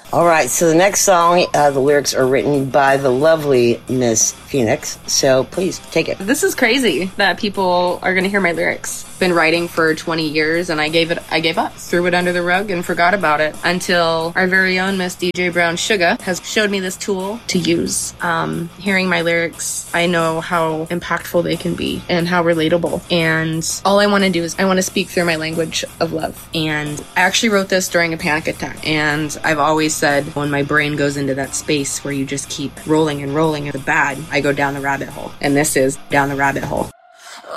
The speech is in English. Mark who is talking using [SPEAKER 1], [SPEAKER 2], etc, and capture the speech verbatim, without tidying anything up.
[SPEAKER 1] All right, so the next song, uh, the lyrics are written by the lovely Miss Phoenix. So please take it.
[SPEAKER 2] This is crazy that people are going to hear my lyrics. Been writing for twenty years, and I gave it, I gave up, threw it under the rug, and forgot about it until our very own Miss D J Brown Sugar has showed me this tool to use. Um, hearing my lyrics, I know how impactful they can be and how relatable. And all I want to do is I want to speak through my language of love. And I actually wrote this during a panic attack. And I've always said when my brain goes into that space where you just keep rolling and rolling at the bad, I go down the rabbit hole. And this is down the rabbit hole.